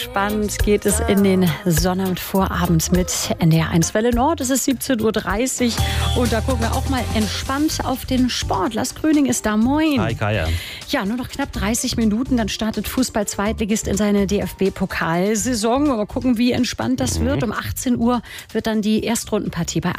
Spannend geht es in den Sonnabendvorabend mit NDR1 Welle Nord. Es ist 17.30 Uhr und da gucken wir auch mal entspannt auf den Sport. Lars Gröning ist da. Moin. Hi, Kaya. Ja, nur noch knapp 30 Minuten, dann startet Fußball-Zweitligist in seine DFB-Pokalsaison. Mal gucken, wie entspannt das wird. Um 18 Uhr wird dann die Erstrundenpartie bei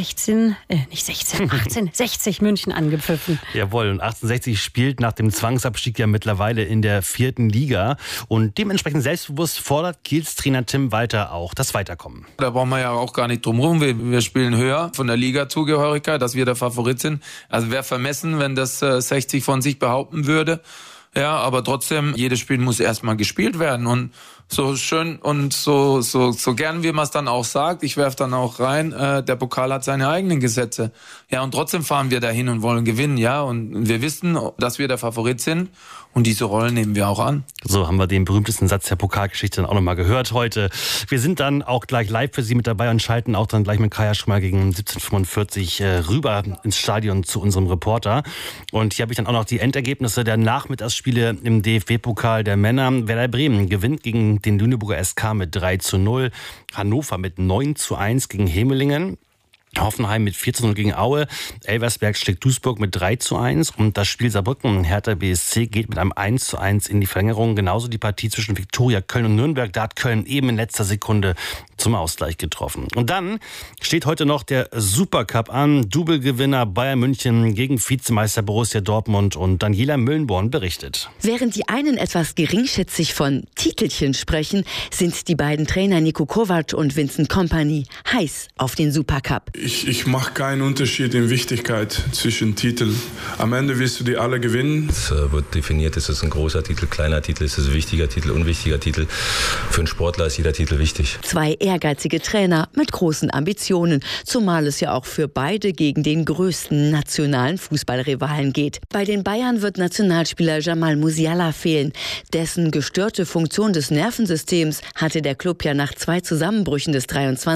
1860 München angepfiffen. Jawohl, und 1860 spielt nach dem Zwangsabstieg ja mittlerweile in der 4. Liga. Und dementsprechend selbstbewusst fordert Kiels Trainer Tim Walter auch das Weiterkommen. Da brauchen wir ja auch gar nicht drum rum. Wir spielen höher von der Liga-Zugehörigkeit, dass wir der Favorit sind. Also wäre vermessen, wenn das 60 von sich behaupten würde. Ja, aber trotzdem, jedes Spiel muss erstmal gespielt werden. Und so schön und so gern wie man es dann auch sagt, ich werfe dann auch rein, der Pokal hat seine eigenen Gesetze. Ja, und trotzdem fahren wir dahin und wollen gewinnen, ja. Und wir wissen, dass wir der Favorit sind und diese Rollen nehmen wir auch an. So haben wir den berühmtesten Satz der Pokalgeschichte dann auch nochmal gehört heute. Wir sind dann auch gleich live für Sie mit dabei und schalten auch dann gleich mit Kaya schon mal gegen 17:45 rüber ins Stadion zu unserem Reporter. Und hier habe ich dann auch noch die Endergebnisse der Nachmittagsspiele im DFB-Pokal der Männer. Werder Bremen gewinnt gegen den Lüneburger SK mit 3:0. Hannover mit 9:1 gegen Hemelingen. Hoffenheim mit 4:0 gegen Aue. Elversberg schlägt Duisburg mit 3:1. Und das Spiel Saarbrücken Hertha BSC geht mit einem 1:1 in die Verlängerung. Genauso die Partie zwischen Viktoria Köln und Nürnberg. Da hat Köln eben in letzter Sekunde zum Ausgleich getroffen. Und dann steht heute noch der Supercup an. Double-Gewinner Bayern München gegen Vizemeister Borussia Dortmund. Und Daniela Müllenborn berichtet. Während die einen etwas geringschätzig von Titelchen sprechen, sind die beiden Trainer Niko Kovac und Vincent Kompany heiß auf den Supercup. Ich mache keinen Unterschied in Wichtigkeit zwischen Titeln. Am Ende wirst du die alle gewinnen. Es wird definiert, ist es ein großer Titel, kleiner Titel, ist es ein wichtiger Titel, unwichtiger Titel. Für einen Sportler ist jeder Titel wichtig. Zwei ehrgeizige Trainer mit großen Ambitionen, zumal es ja auch für beide gegen den größten nationalen Fußballrivalen geht. Bei den Bayern wird Nationalspieler Jamal Musiala fehlen. Dessen gestörte Funktion des Nervensystems hatte der Club ja nach 2 Zusammenbrüchen des 23